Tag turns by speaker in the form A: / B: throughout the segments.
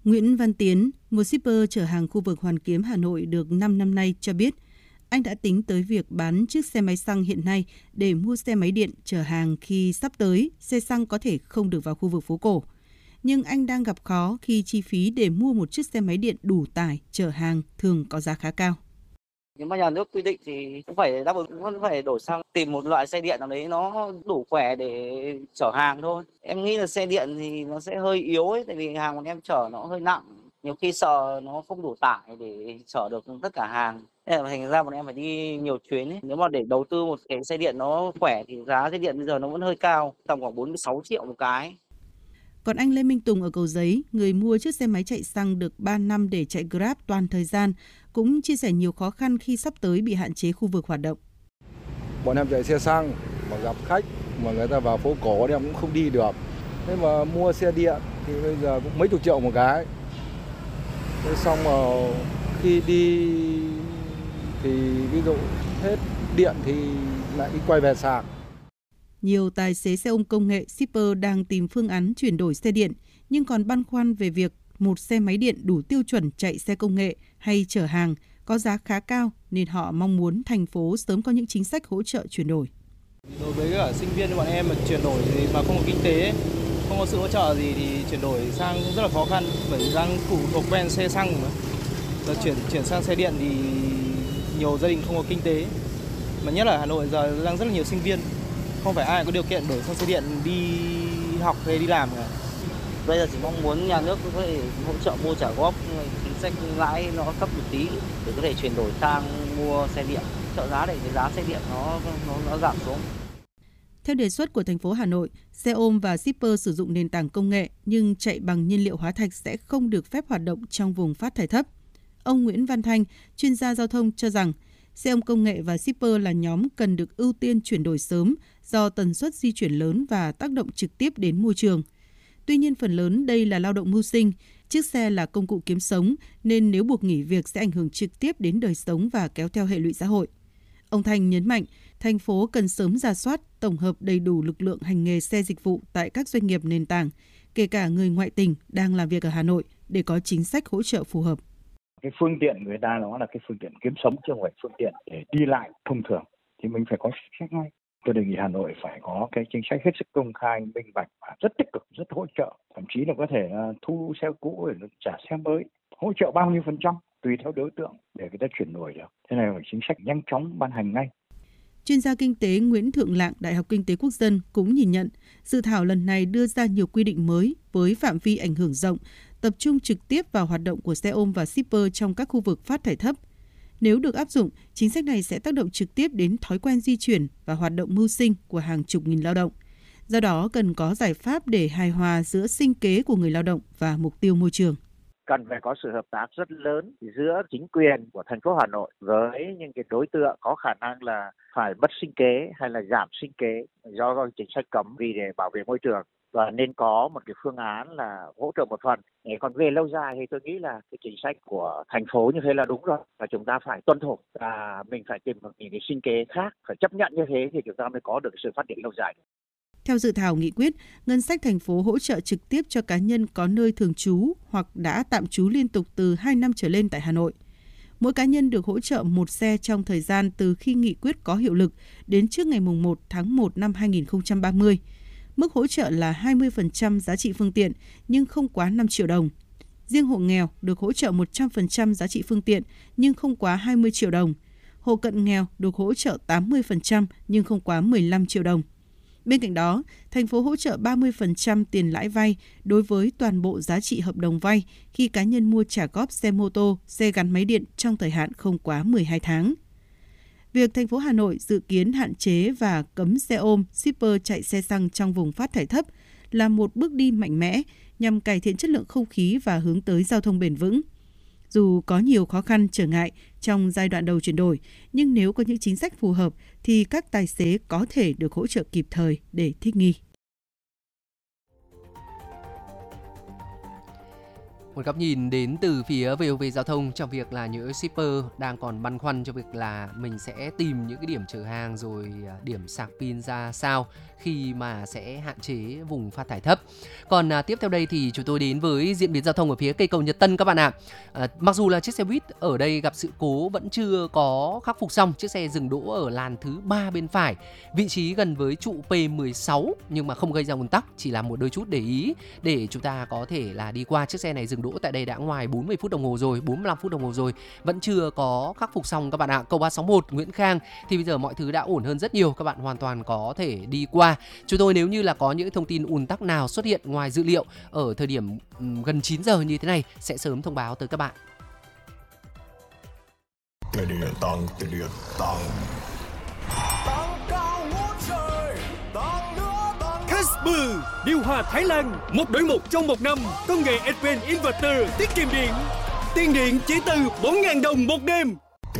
A: Nguyễn Văn Tiến, một shipper chở hàng khu vực Hoàn Kiếm, Hà Nội được 5 năm nay cho biết, anh đã tính tới việc bán chiếc xe máy xăng hiện nay để mua xe máy điện chở hàng khi sắp tới xe xăng có thể không được vào khu vực phố cổ. Nhưng anh đang gặp khó khi chi phí để mua một chiếc xe máy điện đủ tải chở hàng thường có giá khá cao.
B: Nếu mà nhà nước quy định thì cũng phải đáp ứng, vẫn phải đổi sang tìm một loại xe điện nào đấy nó đủ khỏe để chở hàng thôi. Em nghĩ là xe điện thì nó sẽ hơi yếu ấy, tại vì hàng bọn em chở nó hơi nặng. Nhiều khi sợ nó không đủ tải để chở được tất cả hàng. Thế là thành ra bọn em phải đi nhiều chuyến ấy. Nếu mà để đầu tư một cái xe điện nó khỏe thì giá xe điện bây giờ nó vẫn hơi cao, tầm khoảng 46 triệu một cái.
A: Còn anh Lê Minh Tùng ở Cầu Giấy, người mua chiếc xe máy chạy xăng được 3 năm để chạy Grab toàn thời gian, cũng chia sẻ nhiều khó khăn khi sắp tới bị hạn chế khu vực hoạt động.
C: Bọn em chạy xe xăng mà gặp khách mà người ta vào phố cổ thì em cũng không đi được. Thế mà mua xe điện thì bây giờ cũng mấy chục triệu một cái. Thế xong mà khi đi thì ví dụ hết điện thì lại đi quay về sạc.
A: Nhiều tài xế xe ôm công nghệ shipper đang tìm phương án chuyển đổi xe điện, nhưng còn băn khoăn về việc một xe máy điện đủ tiêu chuẩn chạy xe công nghệ hay chở hàng có giá khá cao, nên họ mong muốn thành phố sớm có những chính sách hỗ trợ chuyển đổi.
D: Đối với cả sinh viên bọn em mà chuyển đổi thì mà không có kinh tế, không có sự hỗ trợ gì thì chuyển đổi sang rất là khó khăn, bởi vì đang phụ thuộc quen xe xăng mà. Giờ chuyển sang xe điện thì nhiều gia đình không có kinh tế, mà nhất là Hà Nội giờ đang rất là nhiều sinh viên, không phải ai có điều kiện đổi sang xe điện đi học hay đi làm cả.
B: Bây giờ chỉ mong muốn nhà nước có thể hỗ trợ mua trả góp, chính sách lãi nó thấp một tí để có thể chuyển đổi sang mua xe điện, trợ giá để cái giá xe điện nó giảm xuống.
A: Theo đề xuất của thành phố Hà Nội, xe ôm và shipper sử dụng nền tảng công nghệ nhưng chạy bằng nhiên liệu hóa thạch sẽ không được phép hoạt động trong vùng phát thải thấp. Ông Nguyễn Văn Thanh, chuyên gia giao thông cho rằng, xe ôm công nghệ và shipper là nhóm cần được ưu tiên chuyển đổi sớm do tần suất di chuyển lớn và tác động trực tiếp đến môi trường. Tuy nhiên, phần lớn đây là lao động mưu sinh, chiếc xe là công cụ kiếm sống, nên nếu buộc nghỉ việc sẽ ảnh hưởng trực tiếp đến đời sống và kéo theo hệ lụy xã hội. Ông Thành nhấn mạnh, thành phố cần sớm rà soát, tổng hợp đầy đủ lực lượng hành nghề xe dịch vụ tại các doanh nghiệp nền tảng, kể cả người ngoại tỉnh đang làm việc ở Hà Nội, để có chính sách hỗ trợ phù hợp.
E: Cái phương tiện người ta nó là cái phương tiện kiếm sống chứ không phải phương tiện để đi lại thông thường, thì mình phải có chính sách ngay. Tôi đề nghị Hà Nội phải có cái chính sách hết sức công khai, minh bạch và rất tích cực, rất hỗ trợ. Thậm chí là có thể thu xe cũ để trả xe mới, hỗ trợ bao nhiêu % tùy theo đối tượng để người ta chuyển đổi được. Thế này phải chính sách nhanh chóng ban hành ngay.
A: Chuyên gia kinh tế Nguyễn Thượng Lạng, Đại học Kinh tế Quốc dân cũng nhìn nhận, dự thảo lần này đưa ra nhiều quy định mới với phạm vi ảnh hưởng rộng, tập trung trực tiếp vào hoạt động của xe ôm và shipper trong các khu vực phát thải thấp. Nếu được áp dụng, chính sách này sẽ tác động trực tiếp đến thói quen di chuyển và hoạt động mưu sinh của hàng chục nghìn lao động. Do đó, cần có giải pháp để hài hòa giữa sinh kế của người lao động và mục tiêu môi trường.
F: Cần phải có sự hợp tác rất lớn giữa chính quyền của thành phố Hà Nội với những cái đối tượng có khả năng là phải mất sinh kế hay là giảm sinh kế do chính sách cấm vì để bảo vệ môi trường. Và nên có một cái phương án là hỗ trợ một phần. Còn về lâu dài thì tôi nghĩ là cái chính sách của thành phố như thế là đúng rồi. Và chúng ta phải tuân thủ và mình phải tìm được những cái sinh kế khác. Phải chấp nhận như thế thì chúng ta mới có được sự phát triển lâu dài.
A: Theo dự thảo nghị quyết, ngân sách thành phố hỗ trợ trực tiếp cho cá nhân có nơi thường trú hoặc đã tạm trú liên tục từ 2 năm trở lên tại Hà Nội. Mỗi cá nhân được hỗ trợ một xe trong thời gian từ khi nghị quyết có hiệu lực đến trước ngày 1 tháng 1 năm 2030. Mức hỗ trợ là 20% giá trị phương tiện nhưng không quá 5 triệu đồng. Riêng hộ nghèo được hỗ trợ 100% giá trị phương tiện nhưng không quá 20 triệu đồng. Hộ cận nghèo được hỗ trợ 80% nhưng không quá 15 triệu đồng. Bên cạnh đó, thành phố hỗ trợ 30% tiền lãi vay đối với toàn bộ giá trị hợp đồng vay khi cá nhân mua trả góp xe mô tô, xe gắn máy điện trong thời hạn không quá 12 tháng. Việc thành phố Hà Nội dự kiến hạn chế và cấm xe ôm, shipper chạy xe xăng trong vùng phát thải thấp là một bước đi mạnh mẽ nhằm cải thiện chất lượng không khí và hướng tới giao thông bền vững. Dù có nhiều khó khăn trở ngại trong giai đoạn đầu chuyển đổi, nhưng nếu có những chính sách phù hợp thì các tài xế có thể được hỗ trợ kịp thời để thích nghi.
G: Một góc nhìn đến từ phía VOV Giao thông trong việc là những shipper đang còn băn khoăn cho việc là mình sẽ tìm những cái điểm chở hàng rồi điểm sạc pin ra sao khi mà sẽ hạn chế vùng phát thải thấp. Còn tiếp theo đây thì chúng tôi đến với diễn biến giao thông ở phía cây cầu Nhật Tân các bạn ạ. Mặc dù là chiếc xe buýt ở đây gặp sự cố vẫn chưa có khắc phục xong, chiếc xe dừng đỗ ở làn thứ 3 bên phải, vị trí gần với trụ P16 nhưng mà không gây ra ùn tắc, chỉ là một đôi chút để ý để chúng ta có thể là đi qua. Chiếc xe này dừng đỗ tại đây đã ngoài 40 phút đồng hồ rồi, 45 phút đồng hồ rồi, vẫn chưa có khắc phục xong các bạn ạ. Cầu 361 Nguyễn Khang thì bây giờ mọi thứ đã ổn hơn rất nhiều, các bạn hoàn toàn có thể đi qua. Chúng tôi nếu như là có những thông tin ùn tắc nào xuất hiện ngoài dữ liệu ở thời điểm gần 9 giờ như thế này sẽ sớm thông báo tới các bạn.
H: Casper điều hòa Thái Lan, một đổi một trong một năm, công nghệ Advanced Inverter tiết kiệm điện. Tiền điện chỉ từ 4.000 đồng một đêm.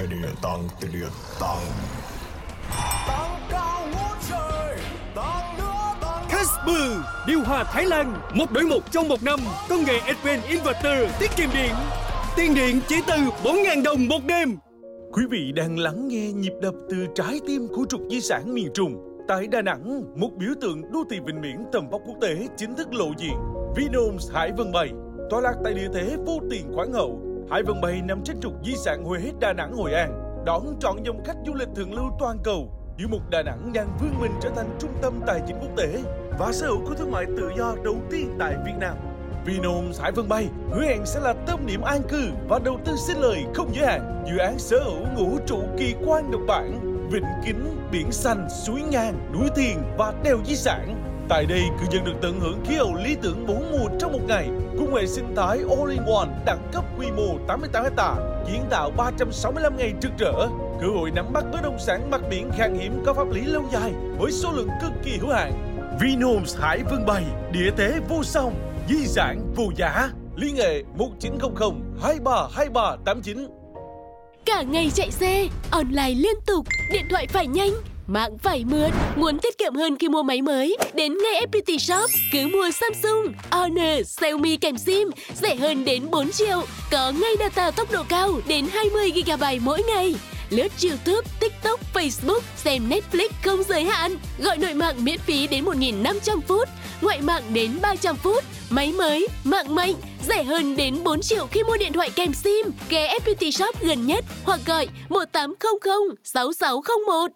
H: Casper điều hòa Thái Lan, một đổi một trong một năm, công nghệ Advanced Inverter tiết kiệm điện. Tiền điện chỉ từ 4.000 đồng một đêm.
I: Quý vị đang lắng nghe nhịp đập từ trái tim của trục di sản miền Trung. Tại Đà Nẵng, một biểu tượng đô thị vịnh biển tầm vóc quốc tế chính thức lộ diện. Vinhomes Hải Vân Bay, tọa lạc tại địa thế vô tiền khoáng hậu. Hải Vân Bay nằm trên trục di sản Huế, Đà Nẵng, Hội An, đón trọn dòng khách du lịch thượng lưu toàn cầu. Giữa một Đà Nẵng đang vươn mình trở thành trung tâm tài chính quốc tế và sở hữu của thương mại tự do đầu tiên tại Việt Nam. Vinhomes Hải Vân Bay hứa hẹn sẽ là tâm điểm an cư và đầu tư sinh lời không giới hạn. Dự án sở hữu ngũ trụ kỳ quan độc bản, vịnh kính, biển xanh, suối ngang, núi thiền và đèo di sản. Tại đây, cư dân được tận hưởng khí hậu lý tưởng 4 mùa trong một ngày, cùng hệ sinh thái All-in-One đẳng cấp quy mô 88 ha, kiến tạo 365 ngày rực rỡ, cơ hội nắm bắt bất động sản mặt biển khan hiếm có pháp lý lâu dài với số lượng cực kỳ hữu hạn. Vinhomes Hải Vân Bay, địa thế vô song, di sản vô giá. Liên hệ 1900 232389.
J: Cả ngày chạy xe, online liên tục, điện thoại phải nhanh, mạng phải mượt. Muốn tiết kiệm hơn khi mua máy mới? Đến ngay FPT Shop, cứ mua Samsung, Honor, Xiaomi kèm SIM, rẻ hơn đến 4 triệu. Có ngay data tốc độ cao đến 20 GB mỗi ngày. Lướt YouTube, TikTok, Facebook, xem Netflix không giới hạn. Gọi nội mạng miễn phí đến 1.500 phút, ngoại mạng đến 300 phút. Máy mới, mạng mạnh, rẻ hơn đến 4 triệu khi mua điện thoại kèm SIM. Ghé FPT Shop gần nhất hoặc gọi 1800 6601.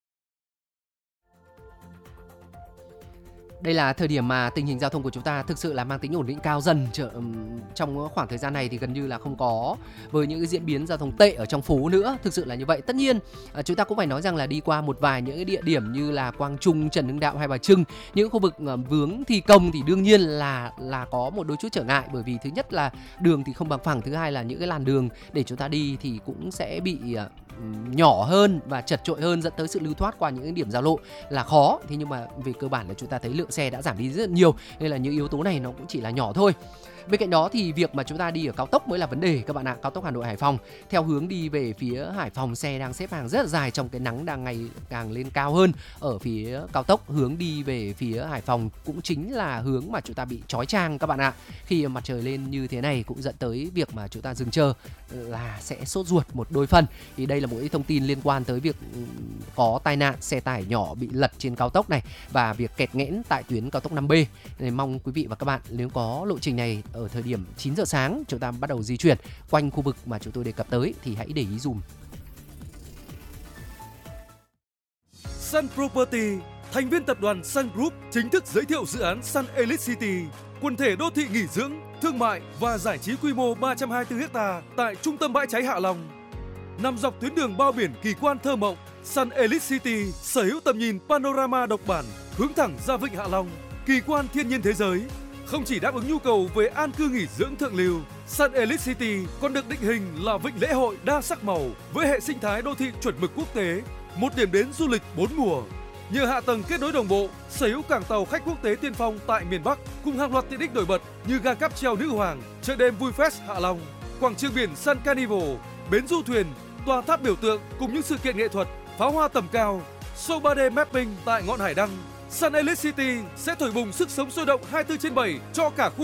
G: Đây là thời điểm mà tình hình giao thông của chúng ta thực sự là mang tính ổn định cao dần. Trong khoảng thời gian này thì gần như là không có với những cái diễn biến giao thông tệ ở trong phố nữa. Thực sự là như vậy. Tất nhiên chúng ta cũng phải nói rằng là đi qua một vài những cái địa điểm như là Quang Trung, Trần Hưng Đạo, Hai Bà Trưng, những khu vực vướng thi công thì đương nhiên là có một đôi chút trở ngại, bởi vì thứ nhất là đường thì không bằng phẳng, thứ hai là những cái làn đường để chúng ta đi thì cũng sẽ bị nhỏ hơn và chật chội hơn, dẫn tới sự lưu thoát qua những điểm giao lộ là khó. Thế nhưng mà về cơ bản là chúng ta thấy lượng xe đã giảm đi rất nhiều, nên là những yếu tố này nó cũng chỉ là nhỏ thôi. Bên cạnh đó thì việc mà chúng ta đi ở cao tốc mới là vấn đề các bạn ạ. Cao tốc Hà Nội Hải Phòng, theo hướng đi về phía Hải Phòng, xe đang xếp hàng rất là dài trong cái nắng đang ngày càng lên cao hơn. Ở phía cao tốc hướng đi về phía Hải Phòng cũng chính là hướng mà chúng ta bị chói chang các bạn ạ. Khi mặt trời lên như thế này cũng dẫn tới việc mà chúng ta dừng chờ là sẽ sốt ruột một đôi phần. Thì đây là một cái thông tin liên quan tới việc có tai nạn xe tải nhỏ bị lật trên cao tốc này và việc kẹt nghẽn tại tuyến cao tốc 5B. Nên mong quý vị và các bạn nếu có lộ trình này ở thời điểm 9 giờ sáng chúng ta bắt đầu di chuyển quanh khu vực mà chúng tôi đề cập tới thì hãy để ý dùm.
H: Sun Property, thành viên tập đoàn Sun Group chính thức giới thiệu dự án Sun Elite City, quần thể đô thị nghỉ dưỡng, thương mại và giải trí quy mô 324 ha tại trung tâm bãi cháy Hạ Long. Nằm dọc tuyến đường bao biển kỳ quan thơ mộng, Sun Elite City sở hữu tầm nhìn panorama độc bản hướng thẳng ra vịnh Hạ Long, kỳ quan thiên nhiên thế giới. Không chỉ đáp ứng nhu cầu về an cư nghỉ dưỡng thượng lưu, Sun Elite City còn được định hình là vịnh lễ hội đa sắc màu với hệ sinh thái đô thị chuẩn mực quốc tế, một điểm đến du lịch 4 mùa. Nhờ hạ tầng kết nối đồng bộ, sở hữu cảng tàu khách quốc tế tiên phong tại miền Bắc cùng hàng loạt tiện ích nổi bật như ga cáp treo Nữ Hoàng, chợ đêm Vui Fest Hạ Long, quảng trường biển Sun Carnival, bến du thuyền, tòa tháp biểu tượng cùng những sự kiện nghệ thuật, pháo hoa tầm cao, show 3D mapping tại ngọn hải đăng. Sun Elite City sẽ thổi bùng sức sống sôi động 24/7 cho cả khu vực.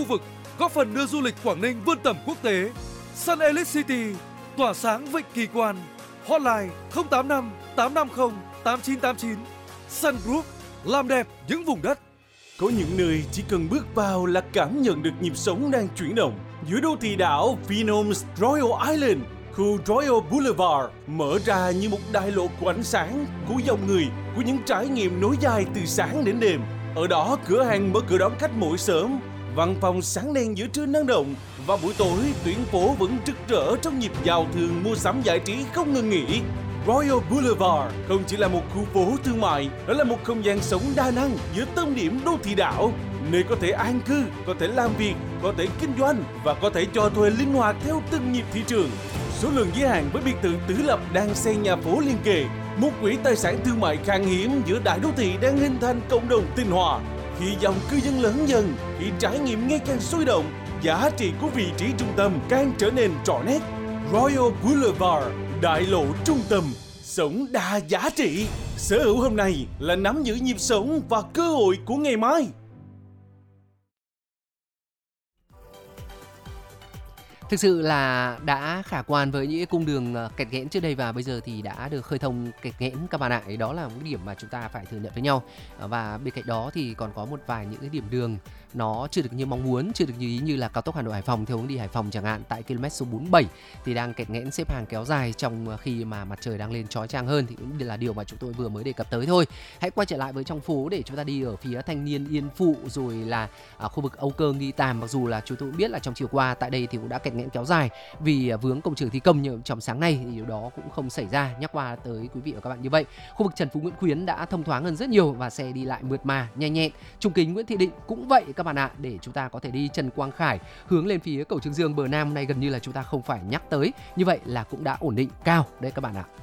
H: góp phần đưa du lịch Quảng Ninh vươn tầm quốc tế. Sun Elite City, tỏa sáng vịnh kỳ quan. Hotline 085 850 8989. Sun Group, làm đẹp những vùng đất.
I: Có những nơi chỉ cần bước vào là cảm nhận được nhịp sống đang chuyển động. Giữa đô thị đảo Phenoms Royal Island, khu Royal Boulevard mở ra như một đại lộ của ánh sáng, của dòng người, của những trải nghiệm nối dài từ sáng đến đêm. Ở đó, cửa hàng mở cửa đón khách mỗi sớm, văn phòng sáng đèn giữa trưa năng động, và buổi tối tuyến phố vẫn rực rỡ trong nhịp giao thương mua sắm giải trí không ngừng nghỉ. Royal Boulevard không chỉ là một khu phố thương mại, đó là một không gian sống đa năng giữa tâm điểm đô thị đảo, nơi có thể an cư, có thể làm việc, có thể kinh doanh và có thể cho thuê linh hoạt theo từng nhịp thị trường. Số lượng giới hạn với biệt thự tứ lập đang xen nhà phố liên kề, một quỹ tài sản thương mại khan hiếm giữa đại đô thị đang hình thành cộng đồng tinh hòa. Khi dòng cư dân lớn dần, khi trải nghiệm ngày càng sôi động, giá trị của vị trí trung tâm càng trở nên rõ nét. Royal Boulevard, đại lộ trung tâm, sống đa giá trị. Sở hữu hôm nay là nắm giữ nhịp sống và cơ hội của ngày mai.
G: Thực sự là đã khả quan với những cung đường kẹt nghẽn trước đây và bây giờ thì đã được khơi thông kẹt nghẽn các bạn ạ. Đó là một điểm mà chúng ta phải thừa nhận với nhau. Và bên cạnh đó thì còn có một vài những cái điểm đường nó chưa được như mong muốn, chưa được như ý, như là cao tốc Hà Nội Hải Phòng theo hướng đi Hải Phòng chẳng hạn, tại km số 47 thì đang kẹt nghẽn xếp hàng kéo dài trong khi mà mặt trời đang lên chói chang hơn, thì cũng là điều mà chúng tôi vừa mới đề cập tới thôi. Hãy quay trở lại với trong phố để chúng ta đi ở phía Thanh Niên, Yên Phụ rồi là ở khu vực Âu Cơ, Nghi Tàm. Mặc dù là chúng tôi cũng biết là trong chiều qua tại đây thì cũng đã kẹt nghẽn kéo dài vì vướng công trường thi công, nhưng trong sáng nay thì điều đó cũng không xảy ra. Nhắc qua tới quý vị và các bạn như vậy. Khu vực Trần Phú, Nguyễn Khuyến đã thông thoáng hơn rất nhiều và xe đi lại mượt mà, nhanh nhẹn. Trung Kính, Nguyễn Thị Định cũng vậy các bạn ạ, để chúng ta có thể đi Trần Quang Khải hướng lên phía cầu Trương Dương bờ Nam này gần như là chúng ta không phải nhắc tới. Như vậy là cũng đã ổn định cao đấy các bạn ạ.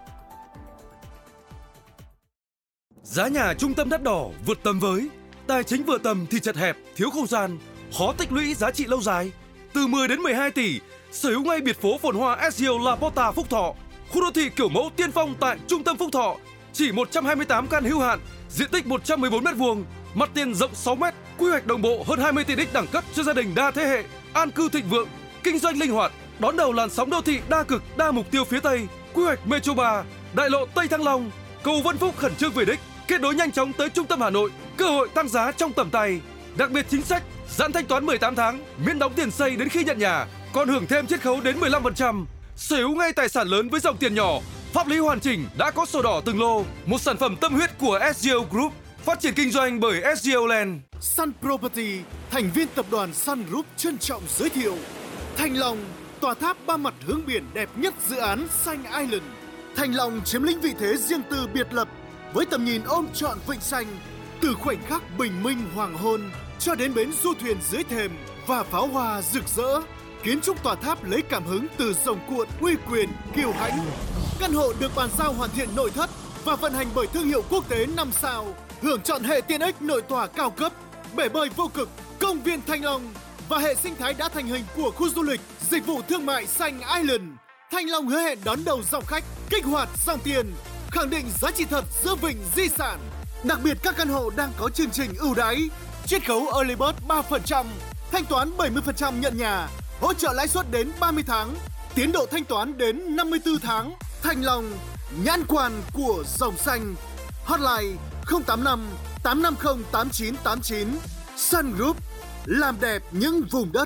H: Giá nhà trung tâm đắt đỏ vượt tầm với, tài chính vừa tầm thì chật hẹp, thiếu không gian, khó tích lũy giá trị lâu dài. Từ 10 đến 12 tỷ, sở hữu ngay biệt phố phồn hoa SGL La Porta Phúc Thọ, khu đô thị kiểu mẫu tiên phong tại trung tâm Phúc Thọ, chỉ 128 căn hữu hạn, diện tích 114 m², mặt tiền rộng 6 m, quy hoạch đồng bộ hơn 20 tiện ích đẳng cấp cho gia đình đa thế hệ, an cư thịnh vượng, kinh doanh linh hoạt, đón đầu làn sóng đô thị đa cực, đa mục tiêu phía Tây, quy hoạch Metro 3, đại lộ Tây Thăng Long, cầu Vân Phúc khẩn trương về đích, kết nối nhanh chóng tới trung tâm Hà Nội, cơ hội tăng giá trong tầm tay. Đặc biệt chính sách giãn thanh toán 18 tháng, miễn đóng tiền xây đến khi nhận nhà, còn hưởng thêm chiết khấu đến 15%. Sở hữu ngay tài sản lớn với dòng tiền nhỏ, pháp lý hoàn chỉnh, đã có sổ đỏ từng lô, một sản phẩm tâm huyết của SGL Group, phát triển kinh doanh bởi SGL Land.
K: Sun Property, thành viên tập đoàn Sun Group trân trọng giới thiệu Thanh Long, tòa tháp 3 mặt hướng biển đẹp nhất dự án Xanh Island. Thanh Long chiếm lĩnh vị thế riêng tư biệt lập với tầm nhìn ôm trọn vịnh xanh, từ khoảnh khắc bình minh hoàng hôn cho đến bến du thuyền dưới thềm và pháo hoa rực rỡ. Kiến trúc tòa tháp lấy cảm hứng từ rồng cuộn uy quyền kiêu hãnh. Căn hộ được bàn giao hoàn thiện nội thất và vận hành bởi thương hiệu quốc tế 5 sao, hưởng chọn hệ tiện ích nội tòa cao cấp, bể bơi vô cực, công viên Thanh Long và hệ sinh thái đã thành hình của khu du lịch, dịch vụ thương mại Xanh Island. Thanh Long hứa hẹn đón đầu dòng khách, kích hoạt dòng tiền, khẳng định giá trị thật giữa vịnh di sản. Đặc biệt các căn hộ đang có chương trình ưu đãi, chiết khấu Early Bird 3%, thanh toán 70% nhận nhà, hỗ trợ lãi suất đến 30 tháng, tiến độ thanh toán đến 54 tháng. Thanh Long, nhãn quan của dòng xanh. Hotline 085 850 8989. Sun Group, làm đẹp những vùng đất.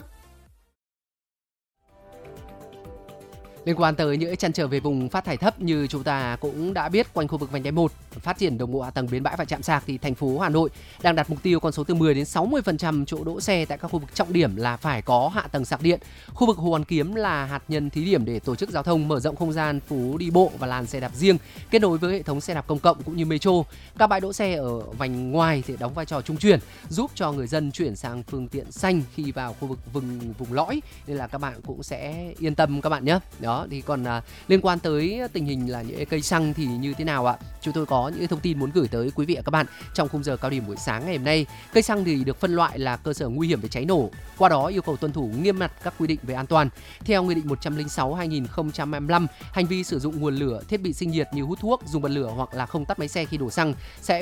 G: Liên quan tới những trăn trở về vùng phát thải thấp như chúng ta cũng đã biết, quanh khu vực vành đai 1 phát triển đồng bộ hạ tầng bến bãi và trạm sạc thì thành phố Hà Nội đang đặt mục tiêu con số từ 10 đến 60% chỗ đỗ xe tại các khu vực trọng điểm là phải có hạ tầng sạc điện. Khu vực Hồ Hoàn Kiếm là hạt nhân thí điểm để tổ chức giao thông, mở rộng không gian phố đi bộ và làn xe đạp riêng, kết nối với hệ thống xe đạp công cộng cũng như metro. Các bãi đỗ xe ở vành ngoài thì đóng vai trò trung chuyển, giúp cho người dân chuyển sang phương tiện xanh khi vào khu vực vùng lõi, nên là các bạn cũng sẽ yên tâm các bạn nhé. Đó thì còn liên quan tới tình hình là những cây xăng thì như thế nào ạ? Chúng tôi có những thông tin muốn gửi tới quý vị và các bạn trong khung giờ cao điểm buổi sáng ngày hôm nay. Cây xăng thì được phân loại là cơ sở nguy hiểm về cháy nổ, qua đó yêu cầu tuân thủ nghiêm ngặt các quy định về an toàn. Theo Nghị định 106/2025, hành vi sử dụng nguồn lửa, thiết bị sinh nhiệt như hút thuốc, dùng bật lửa hoặc là không tắt máy xe khi đổ xăng sẽ